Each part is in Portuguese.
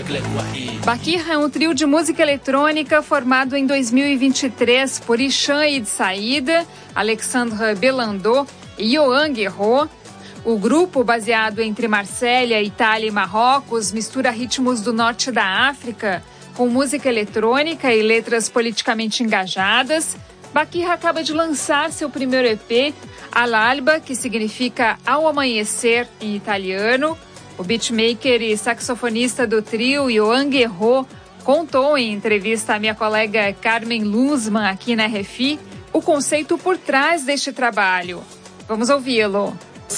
Bakir é um trio de música eletrônica formado em 2023 por Hicham Eid Saïda, Alexandre Belando e Yohan Guerrero. O grupo, baseado entre Marsella, Itália e Marrocos, mistura ritmos do norte da África com música eletrônica e letras politicamente engajadas. Bakir acaba de lançar seu primeiro EP, Al-Alba, que significa Ao Amanhecer em italiano. O beatmaker e saxofonista do trio, Yohan Guerrero, contou em entrevista à minha colega Carmen Luzman aqui na RFI o conceito por trás deste trabalho. Vamos ouvi-lo.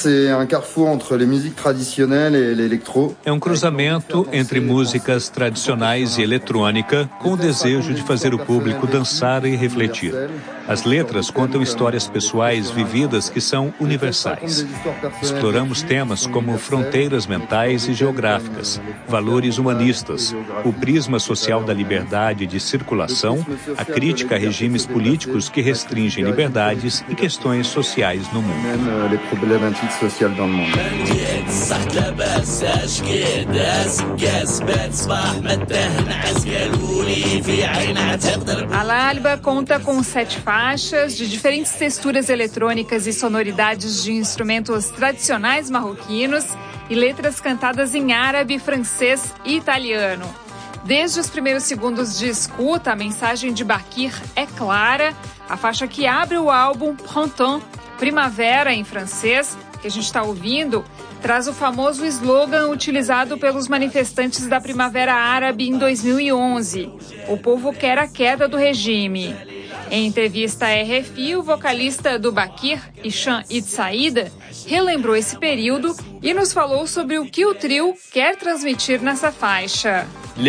É um cruzamento entre músicas tradicionais e eletrônica, com o desejo de fazer o público dançar e refletir. As letras contam histórias pessoais vividas que são universais. Exploramos temas como fronteiras mentais e geográficas, valores humanistas, o prisma social da liberdade de circulação, a crítica a regimes políticos que restringem liberdades e questões sociais no mundo. Social dans le monde. Al-Alba conta com 7 faixas de diferentes texturas eletrônicas e sonoridades de instrumentos tradicionais marroquinos e letras cantadas em árabe, francês e italiano. Desde os primeiros segundos de escuta, a mensagem de Bakir é clara. A faixa que abre o álbum, Printemps, Primavera em francês, que a gente está ouvindo, traz o famoso slogan utilizado pelos manifestantes da Primavera Árabe em 2011. O povo quer a queda do regime. Em entrevista à RFI, o vocalista do Bakir, Hicham Eid Saïda, relembrou esse período e nos falou sobre o que o trio quer transmitir nessa faixa.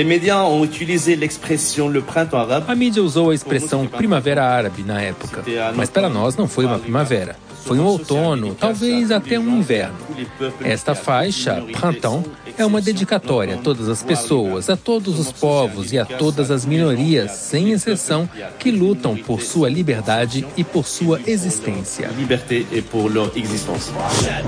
A mídia usou a expressão Primavera Árabe na época, mas para nós não foi uma primavera. Foi um outono, talvez até um inverno. Esta faixa, Printemps, é uma dedicatória a todas as pessoas, a todos os povos e a todas as minorias, sem exceção, que lutam por sua liberdade e por sua existência.